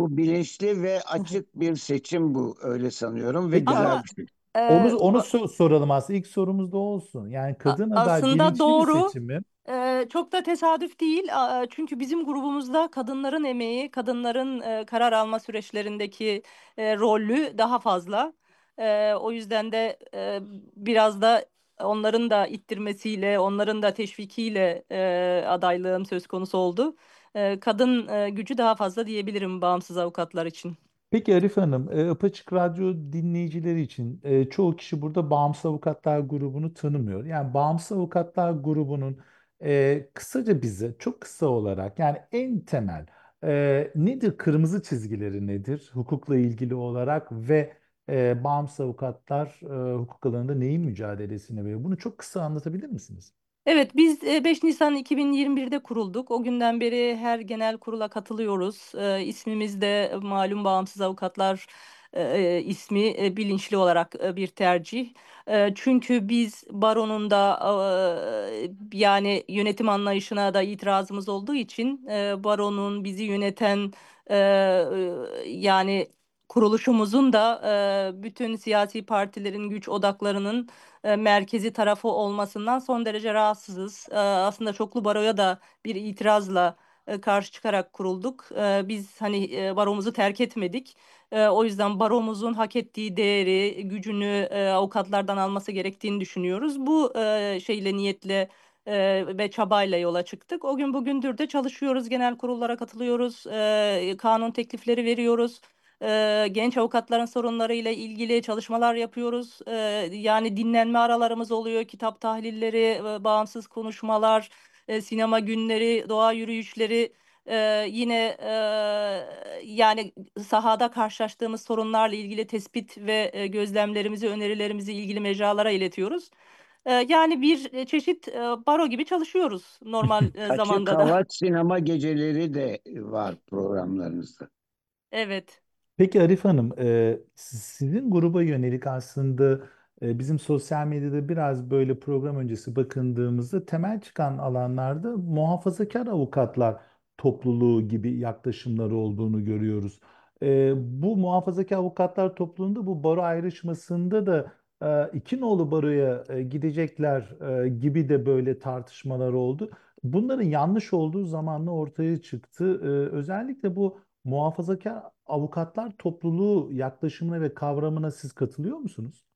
Bu bilinçli ve açık bir seçim, bu öyle sanıyorum, ve Peki güzel a- bir şey. onu Evet. onu soralım aslında. İlk sorumuz da olsun. Yani kadın aday Aslında bilinçli bir doğru. seçim mi? Çok da tesadüf değil. Çünkü bizim grubumuzda kadınların emeği, kadınların karar alma süreçlerindeki rolü daha fazla. O yüzden de biraz da onların da ittirmesiyle, onların da teşvikiyle adaylığım söz konusu oldu. Kadın gücü daha fazla diyebilirim bağımsız avukatlar için. Peki Arif Hanım, Apaçık Radyo dinleyicileri için çoğu kişi burada Bağımsız Avukatlar grubunu tanımıyor. Yani Bağımsız Avukatlar grubunun kısaca bize çok kısa olarak yani en temel nedir, kırmızı çizgileri nedir hukukla ilgili olarak ve Bağımsız Avukatlar hukuk alanında neyin mücadelesini veriyor? Bunu çok kısa anlatabilir misiniz? Evet, biz 5 Nisan 2021'de kurulduk. O günden beri her genel kurula katılıyoruz. İsmimiz de malum Bağımsız Avukatlar ismi bilinçli olarak bir tercih. Çünkü biz baronun da yani yönetim anlayışına da itirazımız olduğu için baronun bizi yöneten yani kuruluşumuzun da bütün siyasi partilerin güç odaklarının merkezi tarafı olmasından son derece rahatsızız. Aslında çoklu baroya da bir itirazla karşı çıkarak kurulduk. Biz hani baromuzu terk etmedik. O yüzden baromuzun hak ettiği değeri, gücünü avukatlardan alması gerektiğini düşünüyoruz. Bu şeyle, niyetle ve çabayla yola çıktık. O gün bugündür de çalışıyoruz, genel kurullara katılıyoruz, kanun teklifleri veriyoruz. Genç avukatların sorunlarıyla ilgili çalışmalar yapıyoruz. Yani dinlenme aralarımız oluyor, kitap tahlilleri, bağımsız konuşmalar, sinema günleri, doğa yürüyüşleri. Yine yani sahada karşılaştığımız sorunlarla ilgili tespit ve gözlemlerimizi, önerilerimizi ilgili mecralara iletiyoruz. Yani bir çeşit baro gibi çalışıyoruz normal Açık zamanda da. hava sinema geceleri de var programlarınızda. Evet. Peki Arif Hanım, sizin gruba yönelik aslında bizim sosyal medyada biraz böyle program öncesi bakındığımızda temel çıkan alanlarda muhafazakar avukatlar topluluğu gibi yaklaşımları olduğunu görüyoruz. Bu muhafazakar avukatlar topluluğunda bu baro ayrışmasında da iki nolu baroya gidecekler gibi de böyle tartışmalar oldu. Bunların yanlış olduğu zamanla ortaya çıktı. Özellikle bu muhafazakar avukatlar topluluğu yaklaşımına ve kavramına siz katılıyor musunuz?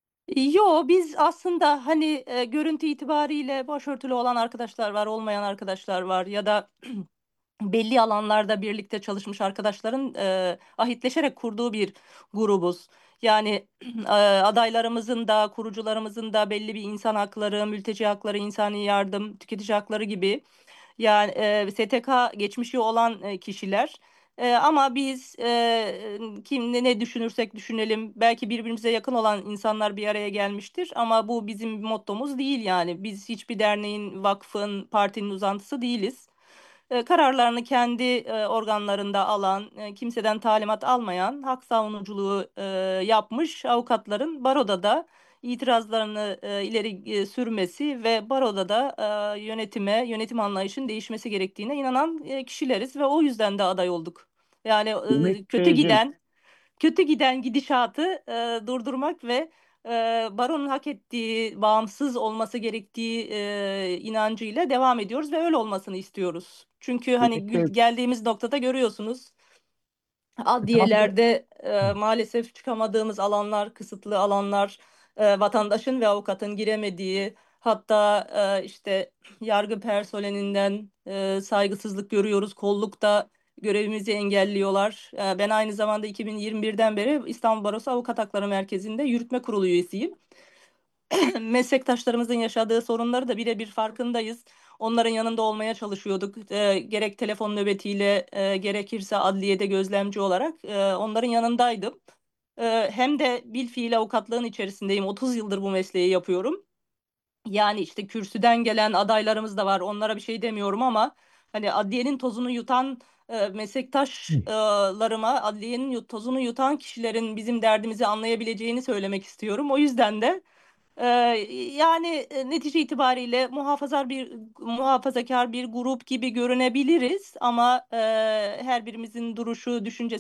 Yo, biz aslında hani görüntü itibariyle başörtülü olan arkadaşlar var, olmayan arkadaşlar var ya da belli alanlarda birlikte çalışmış arkadaşların ahitleşerek kurduğu bir grubuz. Yani adaylarımızın da kurucularımızın da belli bir insan hakları, mülteci hakları, insani yardım, tüketici hakları gibi yani STK geçmişi olan kişiler. Ama biz kim ne düşünürsek düşünelim belki birbirimize yakın olan insanlar bir araya gelmiştir ama bu bizim mottomuz değil yani. Biz hiçbir derneğin, vakfın, partinin uzantısı değiliz. Kararlarını kendi organlarında alan, kimseden talimat almayan, hak savunuculuğu yapmış avukatların baroda da itirazlarını ileri sürmesi ve baroda da yönetim anlayışının değişmesi gerektiğine inanan kişileriz ve o yüzden de aday olduk. Yani Ümit Beyciğim, kötü giden gidişatı durdurmak ve baronun hak ettiği, bağımsız olması gerektiği inancıyla devam ediyoruz ve öyle olmasını istiyoruz. Çünkü hani Ümit Bey, geldiğimiz noktada görüyorsunuz. Tam da Adliyelerde maalesef çıkamadığımız alanlar, kısıtlı alanlar, vatandaşın ve avukatın giremediği, hatta işte yargı personelinden saygısızlık görüyoruz. Kollukta görevimizi engelliyorlar. Ben aynı zamanda 2021'den beri İstanbul Barosu Avukat Hakları Merkezi'nde yürütme kurulu üyesiyim. Meslektaşlarımızın yaşadığı sorunları da birebir farkındayız. Onların yanında olmaya çalışıyorduk. Gerek telefon nöbetiyle, gerekirse adliyede gözlemci olarak onların yanındaydım. Hem de bilfiil avukatlığın içerisindeyim. 30 yıldır bu mesleği yapıyorum. Yani işte kürsüden gelen adaylarımız da var. Onlara bir şey demiyorum ama hani adliyenin tozunu yutan meslektaşlarıma, adliyenin tozunu yutan kişilerin bizim derdimizi anlayabileceğini söylemek istiyorum. O yüzden de ee, yani netice itibariyle muhafazakar bir grup gibi görünebiliriz ama her birimizin duruşu, düşüncesi